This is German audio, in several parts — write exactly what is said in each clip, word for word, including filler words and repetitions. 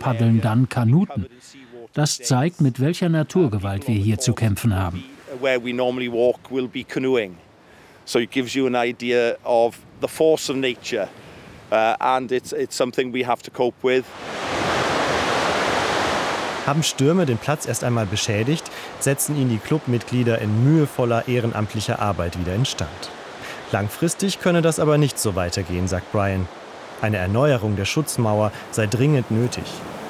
paddeln dann Kanuten. Das zeigt, mit welcher Naturgewalt wir hier zu kämpfen haben. So it gives you an idea of the force of nature, uh, and it's it's something we have to cope with. Haben Stürme den Platz erst einmal beschädigt, setzen ihn die Clubmitglieder in mühevoller ehrenamtlicher Arbeit wieder instand. Langfristig könne das aber nicht so weitergehen, sagt Brian. Eine Erneuerung der Schutzmauer sei dringend nötig.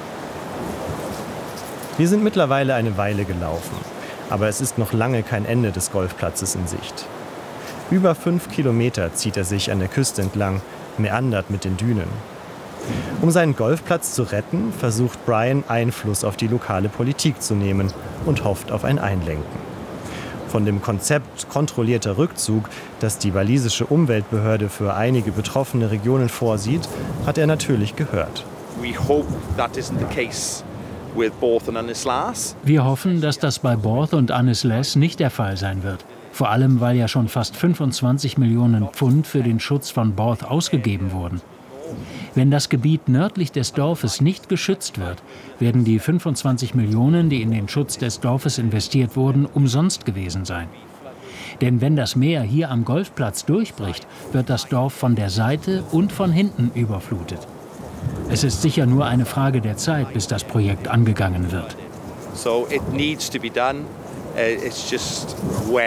Wir sind mittlerweile eine Weile gelaufen, aber es ist noch lange kein Ende des Golfplatzes in Sicht. Über fünf Kilometer zieht er sich an der Küste entlang, meandert mit den Dünen. Um seinen Golfplatz zu retten, versucht Brian, Einfluss auf die lokale Politik zu nehmen und hofft auf ein Einlenken. Von dem Konzept kontrollierter Rückzug, das die walisische Umweltbehörde für einige betroffene Regionen vorsieht, hat er natürlich gehört. Wir hoffen, dass das bei Borth und Annisles nicht der Fall sein wird. Vor allem, weil ja schon fast fünfundzwanzig Millionen Pfund für den Schutz von Borth ausgegeben wurden. Wenn das Gebiet nördlich des Dorfes nicht geschützt wird, werden die fünfundzwanzig Millionen, die in den Schutz des Dorfes investiert wurden, umsonst gewesen sein. Denn wenn das Meer hier am Golfplatz durchbricht, wird das Dorf von der Seite und von hinten überflutet. Es ist sicher nur eine Frage der Zeit, bis das Projekt angegangen wird. So it needs to be done. It's just when.